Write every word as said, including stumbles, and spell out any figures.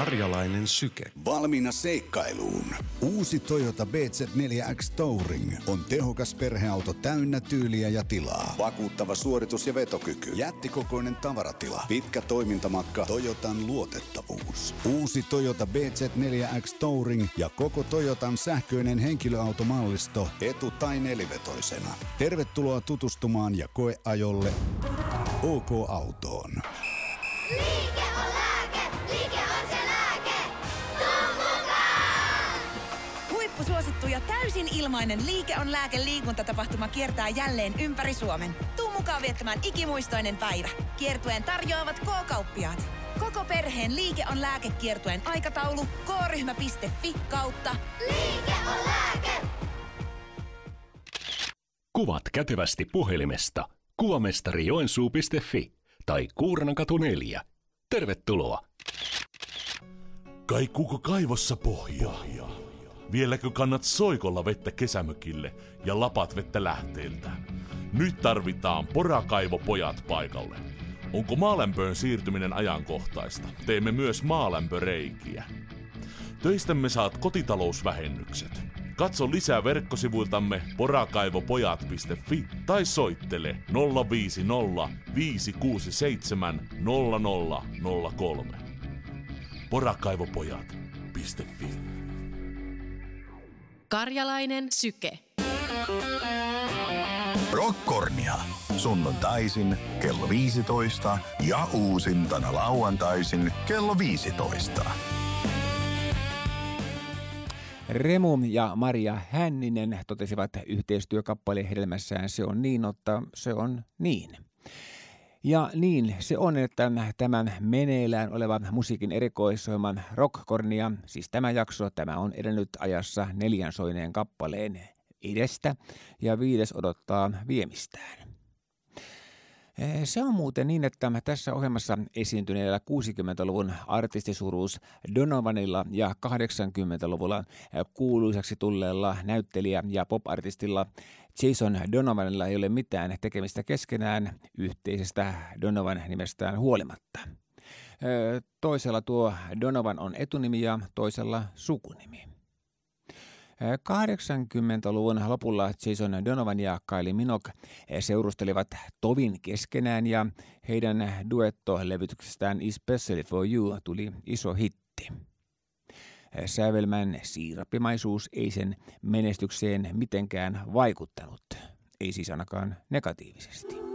Karjalainen syke. Valmiina seikkailuun. Uusi Toyota B Z neljä X Touring on tehokas perheauto täynnä tyyliä ja tilaa. Vakuuttava suoritus ja vetokyky. Jättikokoinen tavaratila. Pitkä toimintamatka. Toyotan luotettavuus. Uusi Toyota B Z neljä X Touring ja koko Toyotan sähköinen henkilöautomallisto etu- tai nelivetoisena. Tervetuloa tutustumaan ja koeajolle OK-autoon. Liike on lääke, liike on se lääke. Tuu mukaan! Huippusuosittu ja täysin ilmainen Liike on lääke -liikuntatapahtuma kiertää jälleen ympäri Suomen. Tuu mukaan viettämään ikimuistoinen päivä. Kiertueen tarjoavat K-kauppiaat. Koko perheen Liike on lääke -kiertueen aikataulu k-ryhmä piste fi kautta Liike on lääke! Kuvat kätevästi puhelimesta kuvamestari joensuu piste fi tai Kuurnankatu neljä. Tervetuloa! Kaikuuko kaivossa pohjaa? Vieläkö kannat soikolla vettä kesämökille ja lapat vettä lähteeltä? Nyt tarvitaan Porakaivopojat paikalle. Onko maalämpöön siirtyminen ajankohtaista? Teemme myös maalämpöreikiä. Töistämme saat kotitalousvähennykset. Katso lisää verkkosivuiltamme porakaivopojat piste fi tai soittele nolla viisi nolla viisi kuusi seitsemän nolla nolla nolla kolme. porakaivopojat piste fi. Karjalainen syke. Rockornia. Sunnuntaisin kello viisitoista ja uusintana lauantaisin kello viisitoista. Remu ja Maria Hänninen totesivat yhteistyökappaleen hedelmässään Se on niin, että se on niin. Ja niin se on, että tämän meneillään olevan musiikin erikoisohjelman Rockornia, siis tämä jakso, tämä on edennyt ajassa neljän soineen kappaleen edestä ja viides odottaa viemistään. Se on muuten niin, että tässä ohjelmassa esiintyneellä kuusikymmentäluvun artistisuruus Donovanilla ja kahdeksankymmentäluvulla kuuluisaksi tulleella näyttelijä- ja pop-artistilla Jason Donovanilla ei ole mitään tekemistä keskenään yhteisestä Donovan nimestään huolimatta. Toisella tuo Donovan on etunimi ja toisella sukunimi. kahdeksankymmentäluvun lopulla Jason Donovan ja Kylie Minogue seurustelivat tovin keskenään ja heidän duetto-levytyksestään Especially for You tuli iso hitti. Sävelmän siirappimaisuus ei sen menestykseen mitenkään vaikuttanut, ei siis ainakaan negatiivisesti.